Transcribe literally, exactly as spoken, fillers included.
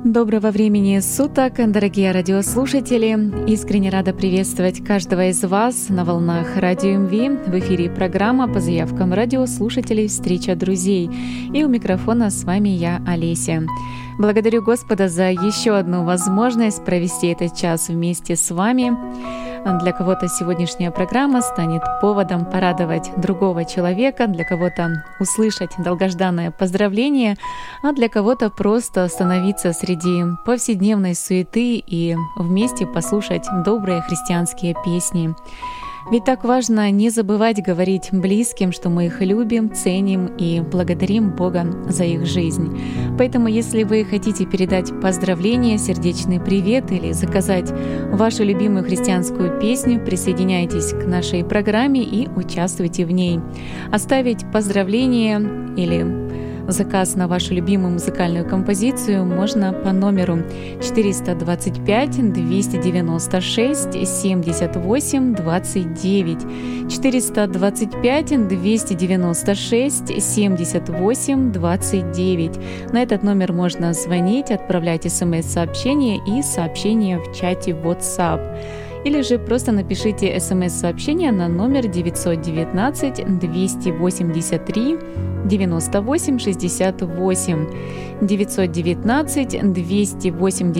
Доброго времени суток, дорогие радиослушатели! Искренне рада приветствовать каждого из вас на волнах Радио МВ. В эфире программа по заявкам радиослушателей «Встреча друзей». И у микрофона с вами я, Олеся. Благодарю Господа за еще одну возможность провести этот час вместе с вами. Для кого-то сегодняшняя программа станет поводом порадовать другого человека, для кого-то услышать долгожданное поздравление, а для кого-то просто остановиться среди повседневной суеты и вместе послушать добрые христианские песни. Ведь так важно не забывать говорить близким, что мы их любим, ценим и благодарим Бога за их жизнь. Поэтому, если вы хотите передать поздравления, сердечный привет или заказать вашу любимую христианскую песню, присоединяйтесь к нашей программе и участвуйте в ней. Оставить поздравление или заказ на вашу любимую музыкальную композицию можно по номеру четыреста двадцать пять двести девяносто шесть семьдесят восемь двадцать девять, четыреста двадцать пять двести девяносто шесть семьдесят восемь двадцать девять. На этот номер можно звонить, отправлять смс-сообщения и сообщения в чате WhatsApp. Или же просто напишите смс-сообщение на номер девятьсот девятнадцать двести восемьдесят три девяносто восемь шестьдесят восемь, девятьсот девятнадцать двести восемьдесят